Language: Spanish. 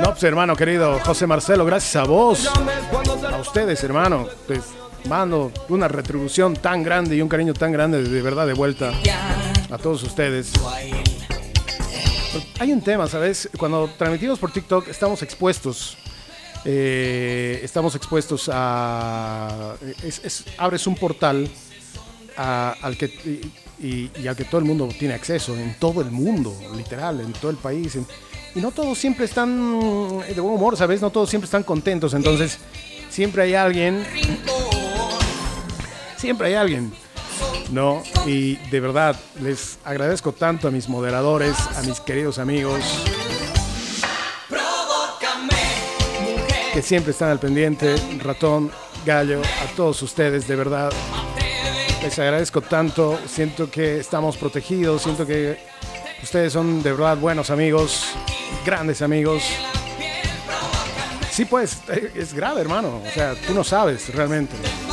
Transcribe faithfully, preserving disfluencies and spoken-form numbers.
No, pues hermano querido José Marcelo, gracias a vos, a ustedes hermano, pues mando una retribución tan grande y un cariño tan grande de verdad de vuelta a todos ustedes. Hay un tema, ¿sabes? Cuando transmitimos por TikTok estamos expuestos. Eh, estamos expuestos a... Es, es, abres un portal a, al que, y, y, y al que todo el mundo tiene acceso, en todo el mundo, literal, en todo el país. En, y no todos siempre están de buen humor, ¿sabes? No todos siempre están contentos. Entonces, siempre hay alguien... Siempre hay alguien, ¿no? Y de verdad, les agradezco tanto a mis moderadores, a mis queridos amigos, que siempre están al pendiente, Ratón, Gallo, a todos ustedes, de verdad. Les agradezco tanto, siento que estamos protegidos, siento que ustedes son de verdad buenos amigos, grandes amigos. Sí, pues, es grave, hermano, o sea, tú no sabes realmente.